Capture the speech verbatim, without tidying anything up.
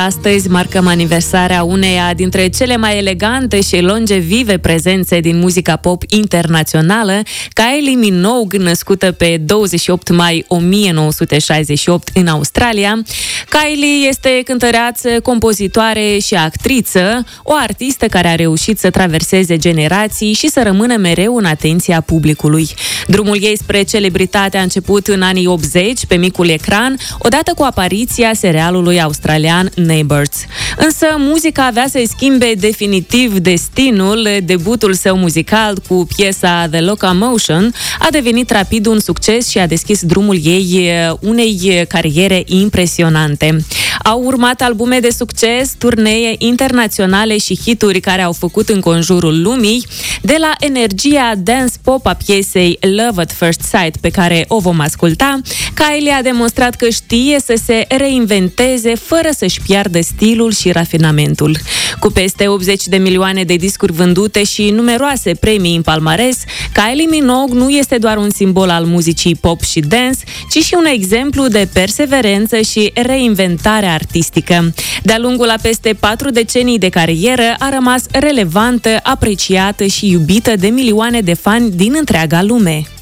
Astăzi marcăm aniversarea uneia dintre cele mai elegante și longevive prezențe din muzica pop internațională, Kylie Minogue, născută pe douăzeci și opt mai o mie nouă sute șaizeci și opt în Australia. Kylie este cântăreață, compozitoare și actriță, o artistă care a reușit să traverseze generații și să rămână mereu în atenția publicului. Drumul ei spre celebritate a început în anii optzeci pe micul ecran, odată cu apariția serialului australian Neighbours. Însă muzica avea să-i schimbe definitiv destinul. Debutul său muzical cu piesa The Locomotion a devenit rapid un succes și a deschis drumul ei unei cariere impresionante. Au urmat albume de succes, turnee internaționale și hituri care au făcut înconjurul lumii. De la energia dance pop a piesei Love at First Sight, pe care o vom asculta, Kylie a demonstrat că știe să se reinventeze fără să-și piardă stilul și rafinamentul. Cu peste optzeci de milioane de discuri vândute și numeroase premii în palmares, Kylie Minogue nu este doar un simbol al muzicii pop și dance, ci și un exemplu de perseverență și reinventare artistică. De-a lungul a peste patru decenii de carieră, a rămas relevantă, apreciată și iubită de milioane de fani din întreaga lume.